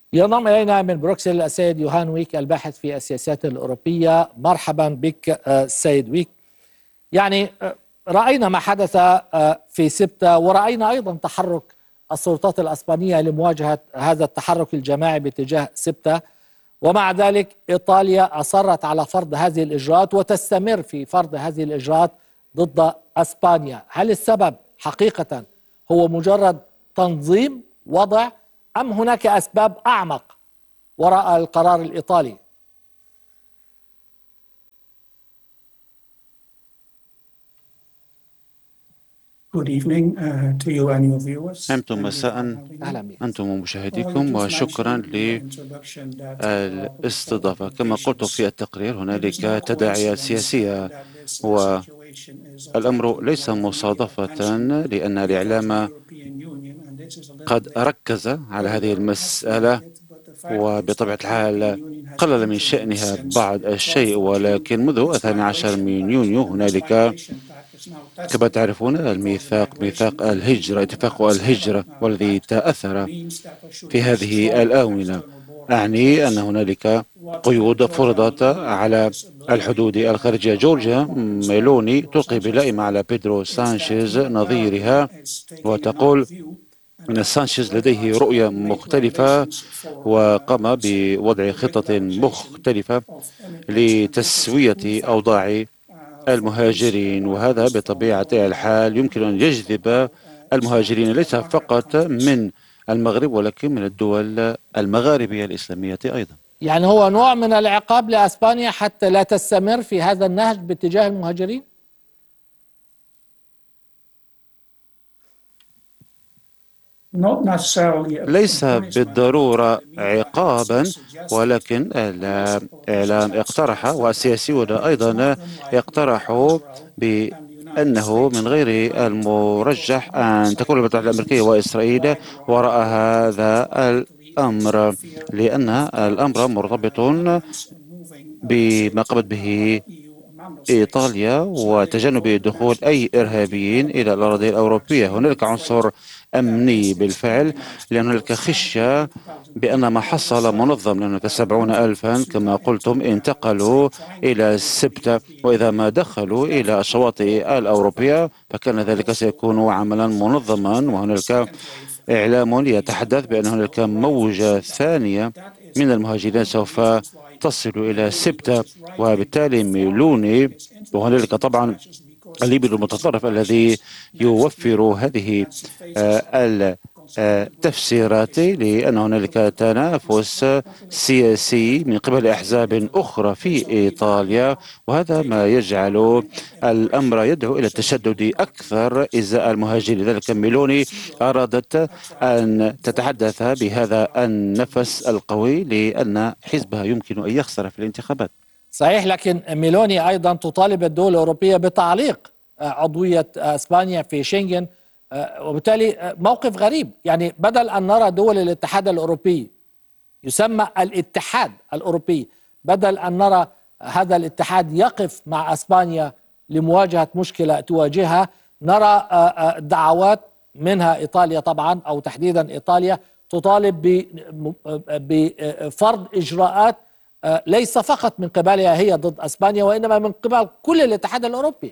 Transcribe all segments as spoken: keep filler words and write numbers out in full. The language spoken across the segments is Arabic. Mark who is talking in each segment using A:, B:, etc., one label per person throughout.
A: ينضم إلينا من بروكسل السيد يوهان ويك الباحث في السياسات الأوروبية. مرحبا بك سيد ويك. يعني رأينا ما حدث في سبتة، ورأينا أيضا تحرك السلطات الأسبانية لمواجهة هذا التحرك الجماعي باتجاه سبتة، ومع ذلك إيطاليا أصرت على فرض هذه الإجراءات وتستمر في فرض هذه الإجراءات ضد أسبانيا. هل السبب حقيقة هو مجرد تنظيم وضع، أم هناك أسباب أعمق وراء القرار الإيطالي؟
B: Good evening uh, to you and your viewers.
C: أنتم مساء أنتم ومشاهديكم، وشكرا للاستضافة. كما قلت في التقرير، هنالك تداعيات سياسية، والأمر ليس مصادفة، لأن الإعلام قد ركز على هذه المسألة، وبطبيعة الحال قلل من شأنها بعض الشيء، ولكن منذ الثاني عشر من يونيو هنالك كما تعرفون الميثاق، ميثاق الهجرة، اتفاق الهجرة، والذي تأثر في هذه الآونة. أعني أن هنالك قيود فرضت على الحدود الخارجية. جورجيا ميلوني تلقي باللائمة على بيدرو سانشيز نظيرها، وتقول أن سانشيز لديه رؤية مختلفة، وقام بوضع خطة مختلفة لتسوية أوضاع المهاجرين، وهذا بطبيعة الحال يمكن أن يجذب المهاجرين ليس فقط من المغرب ولكن من الدول المغاربية الإسلامية أيضا.
A: يعني هو نوع من العقاب لأسبانيا حتى لا تستمر في هذا النهج باتجاه المهاجرين؟
C: ليس بالضرورة عقابا، ولكن الإعلام اقترح والسياسيون أيضا اقترحوا بأنه من غير المرجح أن تكون الولايات المتحدة الأمريكية وإسرائيل وراء هذا الأمر، لأن الأمر مرتبط بما قامت به إيطاليا وتجنب دخول أي إرهابيين إلى الأراضي الأوروبية. هنالك عنصر أمني بالفعل، لأن هنالك خشية بأن ما حصل منظم، لأن هناك سبعون ألفا كما قلتم انتقلوا إلى سبتة، وإذا ما دخلوا إلى الشواطئ الأوروبية فكان ذلك سيكون عملا منظما. وهنالك إعلام يتحدث بأن هنالك موجة ثانية من المهاجرين سوف تصل إلى سبتة، وبالتالي ميلوني، وهنالك طبعا الليبي المتطرف الذي يوفر هذه التفسيرات، لأن هنالك تنافس سياسي من قبل أحزاب أخرى في إيطاليا، وهذا ما يجعل الأمر يدعو إلى التشدد أكثر إزاء المهاجرين. لذلك ميلوني أرادت أن تتحدث بهذا النفس القوي، لأن حزبها يمكن أن يخسر في الانتخابات.
A: صحيح، لكن ميلوني أيضا تطالب الدول الأوروبية بتعليق عضوية أسبانيا في شنغن، وبالتالي موقف غريب. يعني بدل أن نرى دول الاتحاد الأوروبي يسمى الاتحاد الأوروبي، بدل أن نرى هذا الاتحاد يقف مع أسبانيا لمواجهة مشكلة تواجهها، نرى دعوات منها إيطاليا طبعا، أو تحديدا إيطاليا تطالب بفرض إجراءات ليس فقط من قبلها هي ضد أسبانيا، وإنما من قبل كل الاتحاد الأوروبي.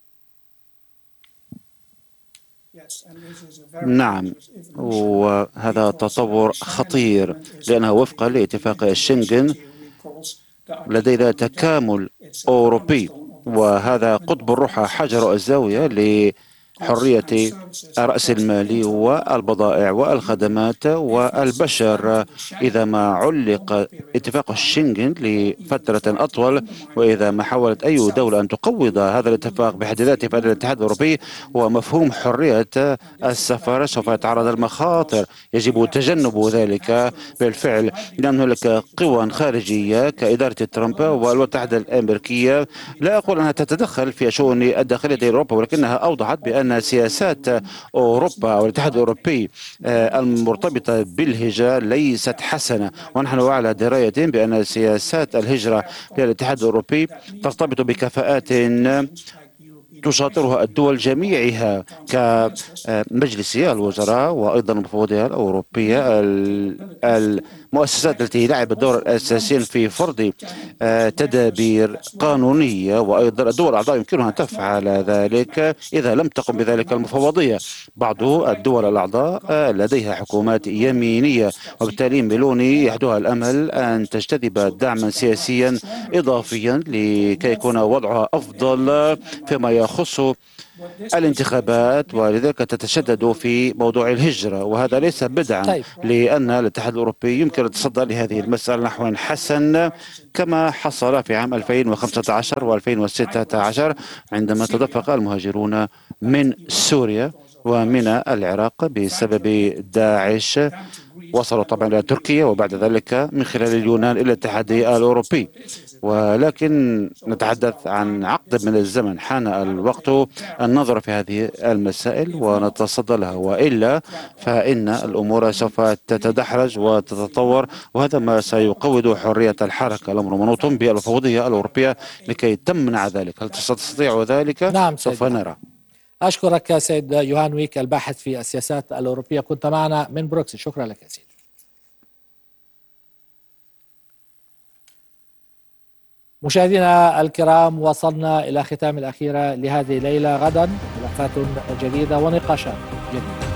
C: نعم، وهذا تطور خطير، لأنه وفقا لاتفاق الشنغن لدينا تكامل أوروبي، وهذا قطب الروحة حجر الزاوية لحرية رأس المال والبضائع والخدمات والبشر. إذا ما علق اتفاق الشنغن لفترة أطول، وإذا ما حاولت أي دولة أن تقوض هذا الاتفاق بحد ذاته فإن الاتحاد الأوروبي ومفهوم حرية السفر سوف يتعرض للمخاطر. يجب تجنب ذلك بالفعل، لأن هناك قوى خارجية كإدارة ترامب والولايات المتحدة الأمريكية، لا أقول أنها تتدخل في شؤون الداخلية لأوروبا، ولكنها أوضحت بأن سياسات أوروبا أو الاتحاد الأوروبي المرتبطة بالهجرة ليست حسنة. ونحن على دراية بأن سياسات الهجرة للاتحاد الأوروبي ترتبط بكفاءات تشاطرها الدول جميعها كمجلس الوزراء وأيضا المفوضية الأوروبية، المؤسسات التي لعبت دورا أساسيا في فرض تدابير قانونية، وأيضا الدول الأعضاء يمكنها أن تفعل ذلك إذا لم تقم بذلك المفوضية. بعض الدول الأعضاء لديها حكومات يمينية، وبالتالي ميلوني يحدها الأمل أن تجتذب دعما سياسيا إضافيا لكي يكون وضعها أفضل فيما يخص الانتخابات، ولذلك تتشدد في موضوع الهجرة، وهذا ليس بدعا
A: طيب.
C: لأن الاتحاد الأوروبي يمكن التصدي لهذه المسألة نحو حسن كما حصل في عام ألفين وخمسة عشر وألفين وستة عشر عندما تدفق المهاجرون من سوريا ومن العراق بسبب داعش، وصلوا طبعا إلى تركيا وبعد ذلك من خلال اليونان إلى الاتحاد الأوروبي. ولكن نتحدث عن عقد من الزمن، حان الوقت النظر في هذه المسائل ونتصدى لها، وإلا فإن الأمور سوف تتدحرج وتتطور، وهذا ما سيقوض حرية الحركة. الأمر منوط بالمفوضية الأوروبية لكي تمنع ذلك. هل تستطيع ذلك؟
A: نعم
C: سوف نرى.
A: أشكرك سيد يوهان ويك الباحث في السياسات الأوروبية، كنت معنا من بروكسل. شكرا لك يا سيدي. مشاهدينا الكرام، وصلنا إلى ختام الأخيرة لهذه الليلة. غدا ملفات جديدة ونقاشات جديدة.